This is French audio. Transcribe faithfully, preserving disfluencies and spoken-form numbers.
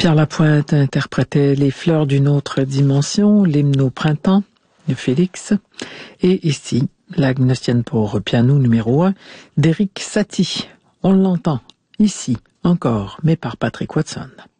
Pierre Lapointe interprétait Les fleurs d'une autre dimension, l'hymne au printemps de Félix, et ici, la Gnostienne pour piano numéro un d'Éric Satie. On l'entend ici encore, mais par Patrick Watson.